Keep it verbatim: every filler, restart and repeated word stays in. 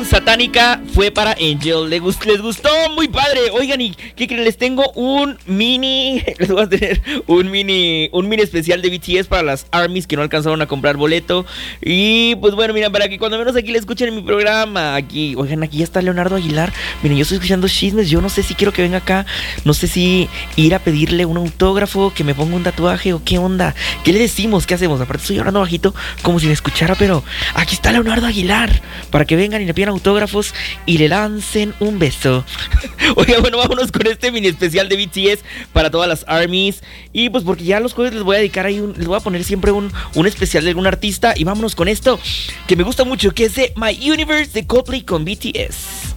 Satánica fue para Angel. ¿Les gustó? ¿Les gustó? Muy padre. Oigan, ¿y qué creen? Les tengo un mini. Les voy a tener un mini. Un mini especial de B T S para las ARMYs que no alcanzaron a comprar boleto. Y pues bueno, miren, para que cuando menos aquí le escuchen en mi programa. Aquí, oigan, aquí ya está Leonardo Aguilar. Miren, yo estoy escuchando chismes. Yo no sé si quiero que venga acá. No sé si ir a pedirle un autógrafo, que me ponga un tatuaje o qué onda. ¿Qué le decimos? ¿Qué hacemos? Aparte, estoy hablando bajito como si me escuchara, pero aquí está Leonardo Aguilar. Para que vengan y le pidan autógrafos y le lancen un beso. Oiga, bueno, vámonos con este mini especial de B T S para todas las ARMYs. Y pues porque ya los jueves les voy a dedicar ahí un, les voy a poner siempre un, un especial de algún artista. Y vámonos con esto que me gusta mucho, que es de My Universe de Coldplay con B T S.